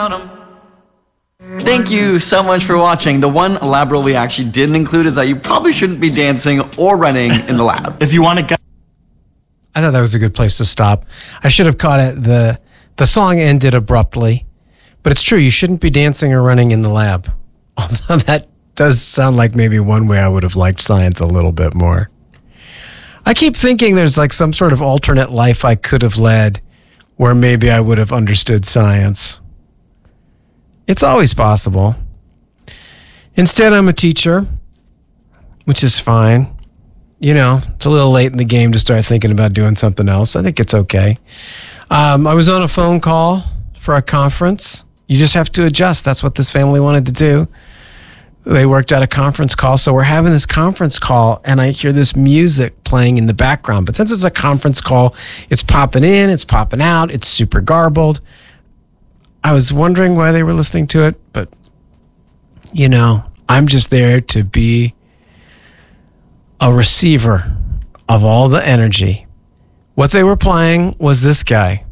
count 'em. Thank you so much for watching. The one lab rule we actually didn't include is that you probably shouldn't be dancing or running in the lab. If you want to I thought that was a good place to stop. I should have caught it. The song ended abruptly, but it's true. You shouldn't be dancing or running in the lab. Although that does sound like maybe one way I would have liked science a little bit more. I keep thinking there's like some sort of alternate life I could have led where maybe I would have understood science. It's always possible. Instead, I'm a teacher, which is fine. You know, it's a little late in the game to start thinking about doing something else. I think it's okay. I was on a phone call for a conference. You just have to adjust. That's what this family wanted to do. They worked out a conference call. So we're having this conference call and I hear this music playing in the background. But since it's a conference call, it's popping in, it's popping out, it's super garbled. I was wondering why they were listening to it, but you know, I'm just there to be a receiver of all the energy. What they were playing was this guy.